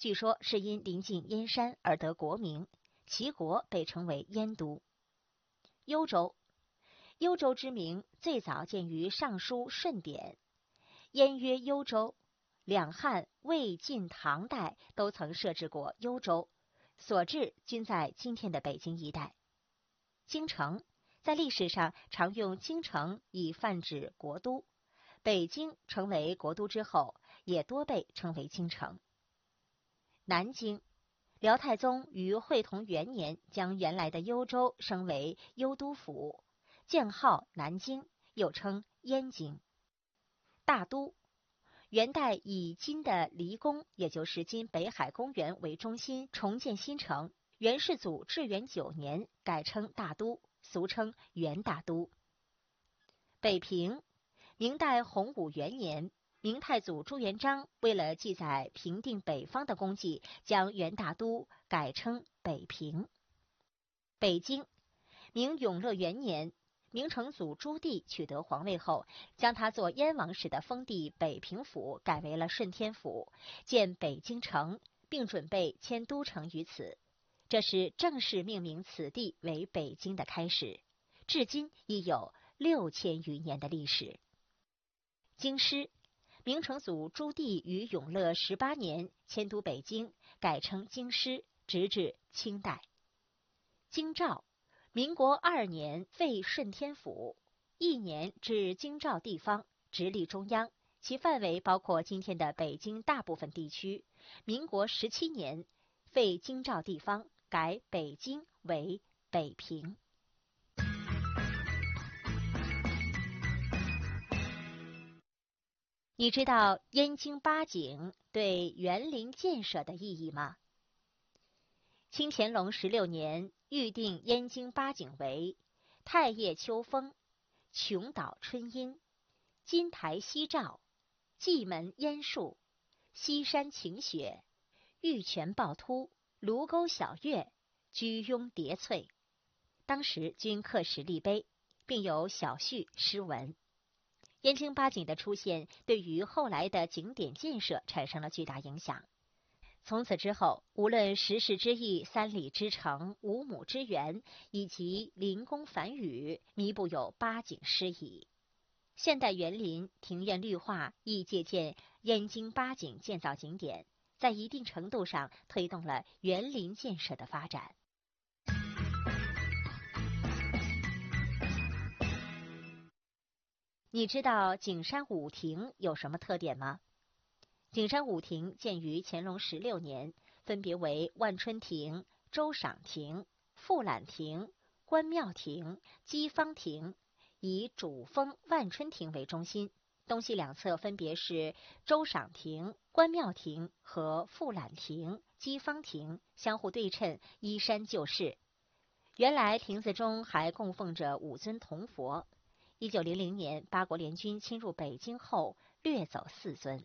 据说是因临近燕山而得国名，齐国被称为燕都。幽州，幽州之名最早见于《尚书顺典》，燕曰幽州，两汉、魏、晋、唐代都曾设置过幽州，所至均在今天的北京一带。京城，在历史上常用京城以泛指国都，北京成为国都之后，也多被称为京城。南京，辽太宗于会同元年将原来的幽州升为幽都府，建号南京，又称燕京。大都，元代以今的离宫，也就是今北海公园为中心重建新城，元世祖至元9年改称大都，俗称元大都。北平，明代洪武元年，明太祖朱元璋为了记载平定北方的功绩，将元大都改称北平。北京，明永乐元年，明成祖朱棣取得皇位后，将他做燕王时的封地北平府改为了顺天府，建北京城，并准备迁都城于此。这是正式命名此地为北京的开始，至今已有6000余年的历史。京师，明成祖朱棣于永乐18年迁都北京，改称京师，直至清代。京兆，民国2年废顺天府，1年至京兆地方，直隶中央，其范围包括今天的北京大部分地区。民国17年废京兆地方，改北京为北平。你知道燕京八景对园林建设的意义吗？清乾隆16年预定燕京八景为太液秋风、琼岛春阴、金台夕照、蓟门烟树、西山晴雪、玉泉趵突、卢沟晓月、居庸叠翠，当时均刻石立碑，并有小序诗文。燕京八景的出现，对于后来的景点建设产生了巨大影响。从此之后，无论十室之邑、3里之城、5亩之园，以及林宫繁宇，弥补有八景诗矣。现代园林、庭院绿化亦借鉴燕京八景建造景点，在一定程度上推动了园林建设的发展。你知道景山五亭有什么特点吗？景山五亭建于乾隆16年，分别为万春亭、周赏亭、富览亭、关庙亭、基芳亭，以主峰万春亭为中心，东西两侧分别是周赏亭、关庙亭和富览亭、基芳亭，相互对称，依山就势。原来亭子中还供奉着5尊铜佛。1900年八国联军侵入北京后，掠走4尊。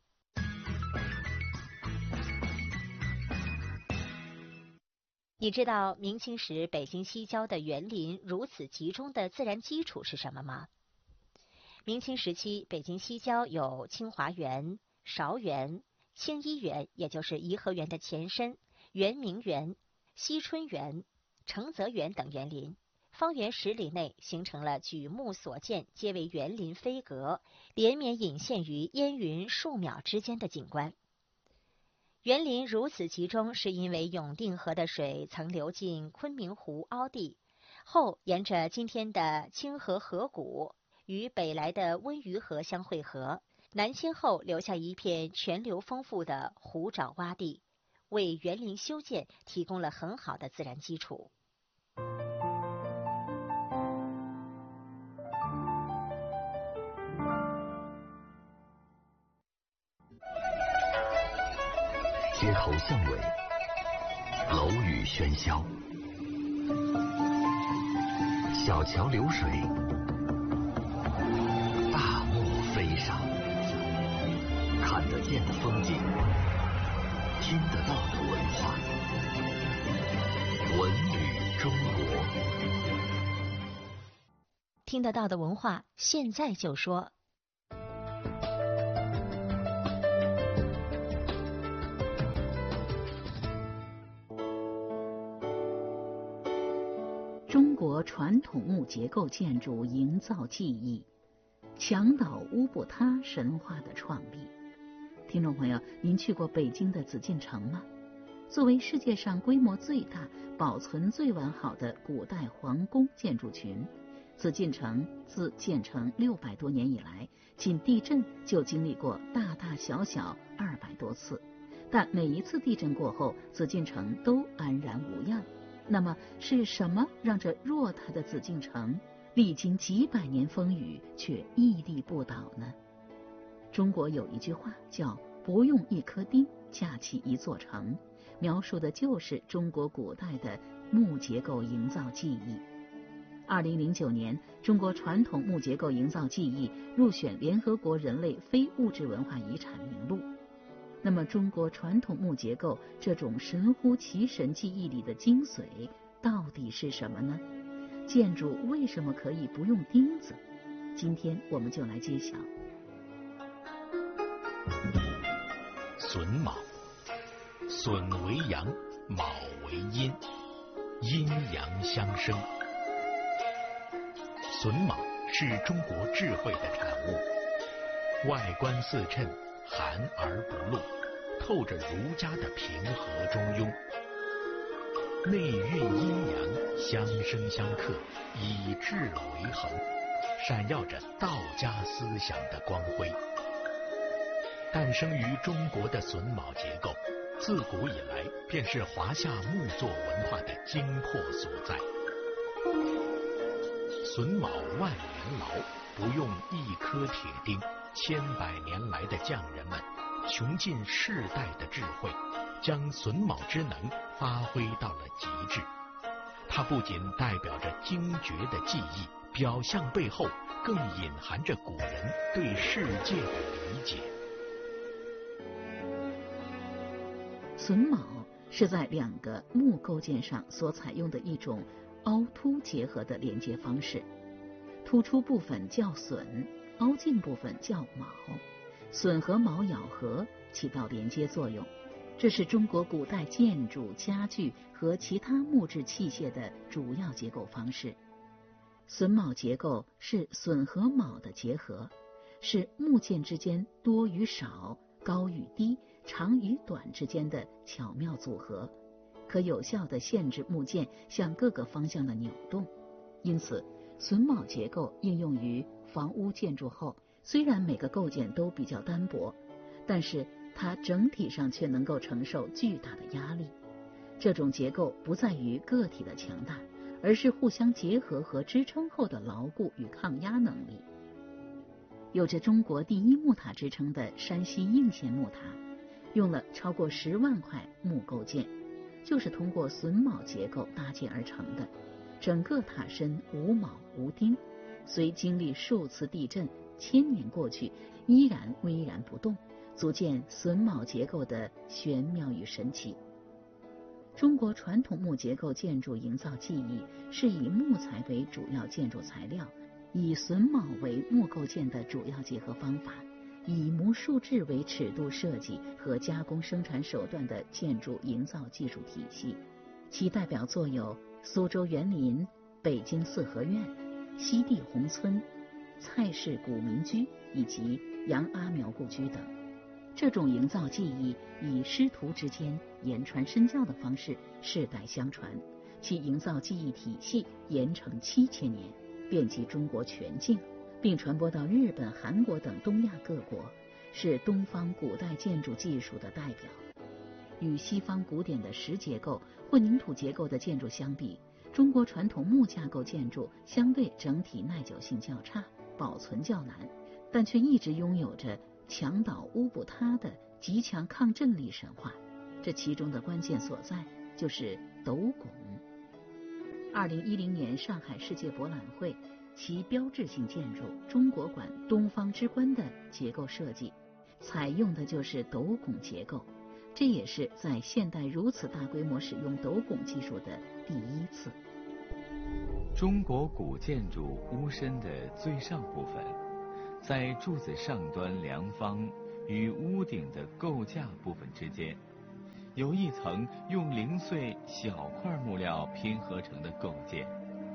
你知道明清时北京西郊的园林如此集中的自然基础是什么吗？明清时期，北京西郊有清华园、韶园、清漪园，也就是颐和园的前身，圆明园、惜春园、承泽园等园林，方圆10里内形成了举目所见皆为园林飞阁，连绵隐现于烟云数秒之间的景观。园林如此集中，是因为永定河的水曾流进昆明湖凹地，后沿着今天的清河河谷与北来的温榆河相汇合，南迁后留下一片泉流丰富的湖沼洼地，为园林修建提供了很好的自然基础。 街头巷尾，楼宇喧嚣，小桥流水，大漠飞沙，看得见的风景，听得到的文化，文旅中国。 听得到的文化，现在就说。 中国传统木结构建筑营造技艺，墙倒屋不塌神话的创立。听众朋友，您去过北京的紫禁城吗？作为世界上规模最大、保存最完好的古代皇宫建筑群，紫禁城自建成600多年以来，仅地震就经历过大大小小200多次，但每一次地震过后，紫禁城都安然无恙。那么是什么让这偌大的紫禁城历经几百年风雨却屹立不倒呢？中国有一句话叫“不用一颗钉，架起一座城”，描述的就是中国古代的木结构营造技艺。2009年，中国传统木结构营造技艺入选联合国人类非物质文化遗产名录。那么，中国传统木结构这种神乎其神技艺里的精髓到底是什么呢？建筑为什么可以不用钉子？今天我们就来揭晓。 榫卯，榫为阳，卯为阴，阴阳相生。榫卯是中国智慧的产物，外观似衬，含而不露，透着儒家的平和中庸，内蕴阴阳，相生相克，以质为衡，闪耀着道家思想的光辉。诞生于中国的榫卯结构，自古以来便是华夏木作文化的精魄所在。榫卯万年劳，不用一颗铁钉，千百年来的匠人们穷尽世代的智慧，将榫卯之能发挥到了极致。它不仅代表着精绝的技艺，表象背后更隐含着古人对世界的理解。 榫卯是在两个木构件上所采用的一种凹凸结合的连接方式，突出部分叫榫，凹进部分叫卯，榫和卯咬合，起到连接作用。这是中国古代建筑、家具和其他木质器械的主要结构方式。榫卯结构是榫和卯的结合，是木件之间多与少、高与低、长与短之间的巧妙组合，可有效地限制木件向各个方向的扭动。因此，榫卯结构应用于房屋建筑后，虽然每个构件都比较单薄，但是它整体上却能够承受巨大的压力。这种结构不在于个体的强大，而是互相结合和支撑后的牢固与抗压能力。有着中国第一木塔之称的山西应县木塔，用了超过10万块木构件，就是通过榫卯结构搭建而成的。整个塔身无铆无钉，虽经历数次地震，1000年过去，依然巍然不动，足见榫卯结构的玄妙与神奇。中国传统木结构建筑营造技艺是以木材为主要建筑材料，以榫卯为木构件的主要结合方法，以模树制为尺度设计和加工生产手段的建筑营造技术体系。其代表作有苏州园林、北京四合院、西递宏村、蔡氏古民居以及杨阿苗故居等。这种营造技艺以师徒之间言传身教的方式世代相传，其营造技艺体系延承7000年，遍及中国全境，并传播到日本、韩国等东亚各国，是东方古代建筑技术的代表。与西方古典的石结构、混凝土结构的建筑相比，中国传统木架构建筑相对整体耐久性较差，保存较难，但却一直拥有着墙倒屋不塌的极强抗震力神话。这其中的关键所在就是斗拱。2010年上海世界博览会其标志性建筑中国馆东方之冠的结构设计，采用的就是斗拱结构，这也是在现代如此大规模使用斗拱技术的第一次。 中国古建筑屋身的最上部分，在柱子上端梁方与屋顶的构架部分之间，有一层用零碎小块木料拼合成的构件，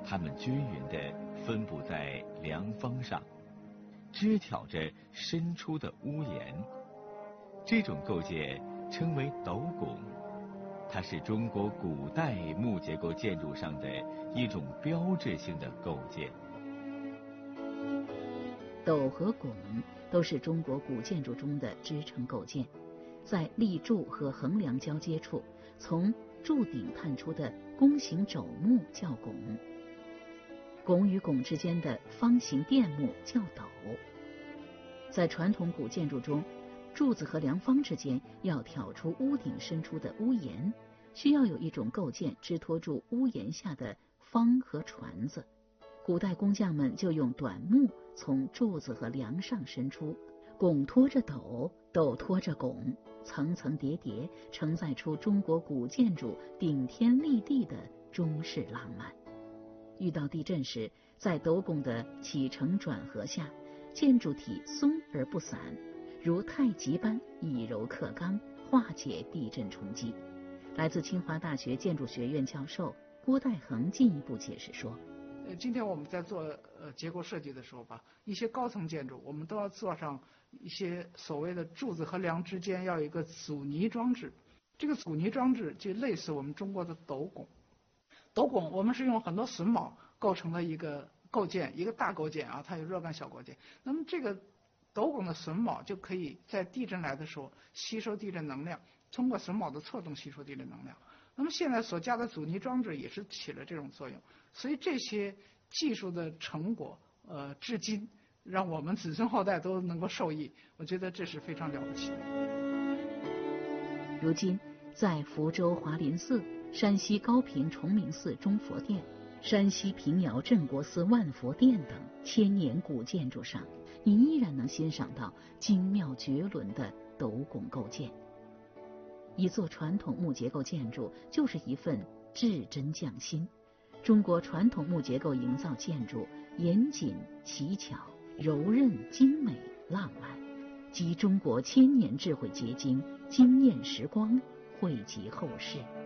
它们均匀地分布在梁方上，枝挑着伸出的屋檐。这种构建称为斗拱，它是中国古代木结构建筑上的一种标志性的构建。 斗和拱都是中国古建筑中的支撑构件，在立柱和横梁交接处，从柱顶探出的弓形肘木叫拱，拱与拱之间的方形垫木叫斗。在传统古建筑中，柱子和梁方之间要挑出屋顶伸出的屋檐，需要有一种构件支托住屋檐下的方和椽子。古代工匠们就用短木从柱子和梁上伸出，拱托着斗，斗托着拱，层层叠叠，承载出中国古建筑顶天立地的中式浪漫。遇到地震时，在斗拱的起承转合下，建筑体松而不散，如太极般以柔克刚，化解地震冲击。来自清华大学建筑学院教授郭代恒进一步解释说， 今天我们在做结构设计的时候吧，一些高层建筑我们都要做上一些所谓的柱子和梁之间要有一个阻尼装置。这个阻尼装置就类似我们中国的斗拱。斗拱我们是用很多榫卯构成的一个构件，一个大构件啊，它有若干小构件。那么这个斗拱的榫卯就可以在地震来的时候吸收地震能量，通过榫卯的错动吸收地震能量。那么现在所加的阻尼装置也是起了这种作用，所以这些技术的成果，至今让我们子孙后代都能够受益，我觉得这是非常了不起的。 如今，在福州华林寺、山西高平崇明寺中佛殿、山西平遥镇国寺万佛殿等千年古建筑上，你依然能欣赏到精妙绝伦的斗拱构件。一座传统木结构建筑就是一份至真匠心。中国传统木结构营造建筑严谨奇巧、柔韧精美浪漫，集中国千年智慧结晶，惊艳时光，惠及后世。